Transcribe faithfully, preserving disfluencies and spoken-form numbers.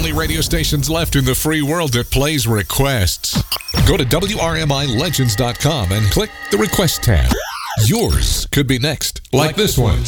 only radio stations left in the free world that plays requests. Go to W R M I Legends dot com and click the Request tab. Yours could be next, like, like this one.